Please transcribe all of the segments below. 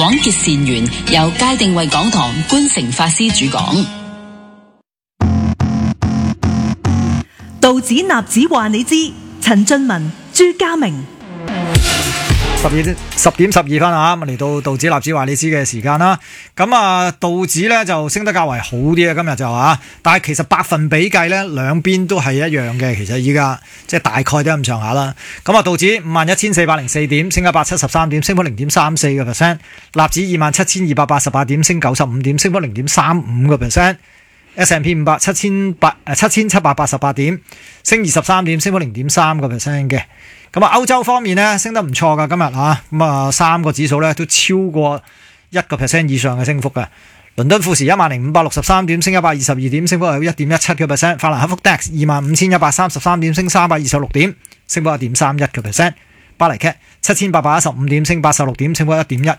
廣結善緣，由界定為港堂觀誠法師主講。 道指納指話你知，陳俊文、朱家明。 10點12分啊，嚟到道指納指話你知嘅時間啦。咁啊，道指咧就升得較為好啲啊，今日就但係其實百分比計咧，兩邊都係一樣嘅。其實依家即係大概都咁上下啦。咁啊，道指51,404點，升173點，升幅0.34%；納指27,288點，升95點，升幅0.35%。S&P 500 7,788點，升23點，升幅0.3% 嘅。咁啊，歐洲方面呢，升得唔錯噶，今日咁啊3個指數呢都超過1% 以上嘅升幅嘅。倫敦富時10,563點，升122點，升幅係1.17%。法蘭克福 DAX 25,133點，升326點，升幅1.31%。巴黎 CAC 7,815點，升86點，升幅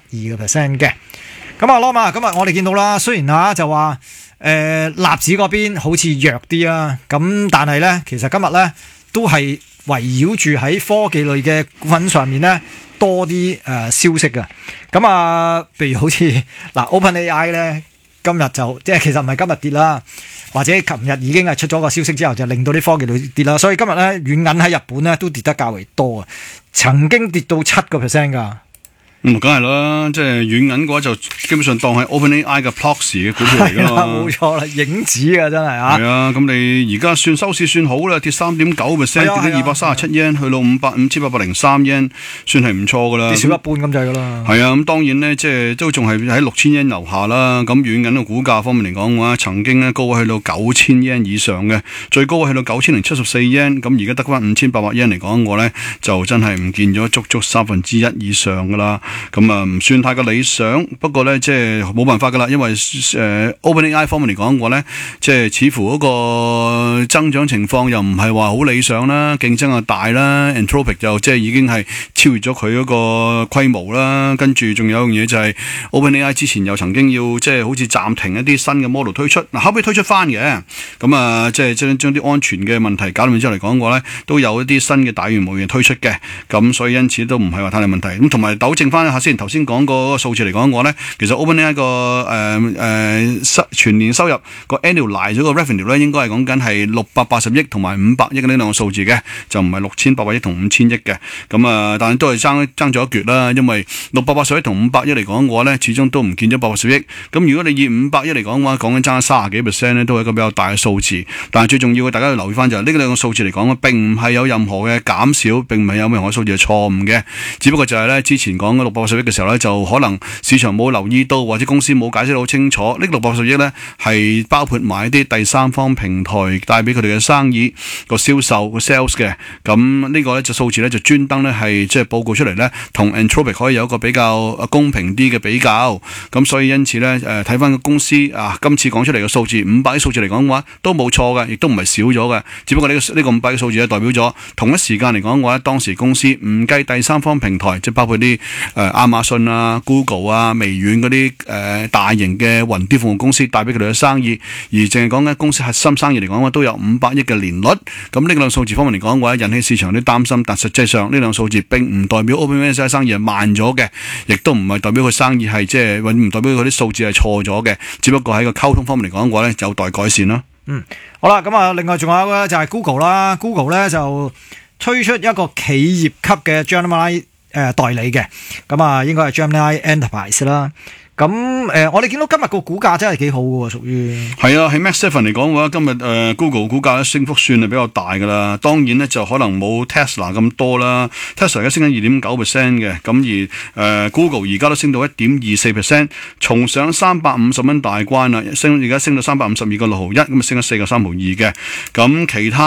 1.12% 嘅。咁啊，羅馬今日我哋見到啦，雖然就話納指嗰邊好似弱啲啦，咁但係呢，其實今日呢都係圍繞住喺科技類嘅股份上面呢多啲消息嘅。咁啊，譬如好似OpenAI 呢，今日就即係其實唔係今日跌啦，或者琴日已經係出咗個消息之後，就令到啲科技類跌啦。所以今日呢，軟銀喺日本呢都跌得較為多啊，曾經跌到7% 㗎。 梗係啦，即係軟銀嘅話就基本上當係 OpenAI 嘅 proxy 嘅股票嚟噶嘛， 冇錯啦，影子啊真係啊。 係啊，咁你而家算收市算好啦，跌3.9%，跌到237 yen，去到5,803 yen，算係唔錯噶啦。 跌少一半咁滯噶啦。 係啊，咁當然呢，即係都仲係喺6,000 yen 樓下啦。咁軟銀嘅股價方面嚟講嘅話，曾經呢高位去到9,000 yen 以上嘅，最高位去到9,074 yen，咁而家得翻5,800 yen 嚟講，我呢就真係唔見咗足1/3以上噶啦。咁啊，唔算太過理想，不過咧，即係冇辦法噶啦，因為OpenAI 方面嚟講，我咧即係似乎嗰個增長情況又唔係話好理想啦，競爭又大啦 ，Anthropic 就即係已經係超越咗佢嗰個規模啦，跟住仲有樣嘢就係 OpenAI 之前又曾經要即係好似暫停一啲新嘅 model 推出，嗱後尾推出翻嘅，咁啊即係將啲安全嘅問題搞掂之後嚟講，我咧都有一啲新嘅大型模型推出嘅，咁所以因此都唔係話太大問題，咁同埋糾正翻下先，頭先講嗰個數字嚟講，我咧其實 OpenAI 個全年收入個 annualize 咗個 revenue 咧，應該係講緊係680億同埋500億嘅呢兩個數字嘅，就唔係6800億同5000億嘅。咁啊，但係都係爭咗一橛啦，因為680億同500億嚟講嘅話咧，始終都唔見咗180億。咁如果你以500億嚟講嘅話，講緊爭30幾%咧，都係一個比較大嘅數字。但係最重要嘅，大家要留意翻就係呢兩個數字嚟講，並唔係有任何嘅減少，並唔係有任何數字係錯誤嘅，只不過就係咧之前講嘅680億嘅時候咧，就可能市場冇留意到，或者公司冇解釋得好清楚。呢680億咧係包括埋一啲第三方平台帶俾佢哋嘅生意個銷售個 sales 嘅。咁呢個咧就數字咧就專登咧係即係報告出嚟咧，同 Anthropic 可以有一個比較公平啲嘅比較。咁所以因此咧睇翻個公司今次講出嚟嘅數字500億數字嚟講嘅話都冇錯嘅，亦都唔係少咗嘅。只不過呢個500億數字咧代表咗同一時間嚟講嘅話，當時公司唔計第三方平台，即係包括啲亞馬遜啊、Google 啊、微軟嗰啲大型嘅雲端服務公司帶俾佢哋嘅生意，而淨係講緊公司核心生意嚟講嘅話，都有500億嘅年率。咁呢兩數字方面嚟講嘅話，引起市場啲擔心。但實際上呢兩數字並唔代表 OpenAI 生意係慢咗嘅，亦都唔係代表佢生意係即係唔代表佢啲數字係錯咗嘅。只不過喺個溝通方面嚟講嘅話咧，有待改善啦。 好啦，咁啊，另外仲有咧就係 Google 啦 ，Google 咧就推出一個企業級嘅 Gemini 代理嘅，咁啊應該係 Gemini Enterprise 啦。咁我哋見到今日個股價真係幾好嘅喎，屬於係啊，喺 Max 7嚟講嘅話，今日Google 股價咧升幅算係比較大㗎啦。當然咧就可能冇 Tesla 咁多啦。Tesla 而家升緊 2.9% 嘅，咁而Google 而家都升到 1.24%， 重上350蚊大關啦，而家升到352.61，咁啊升咗4個3毫2嘅。咁其他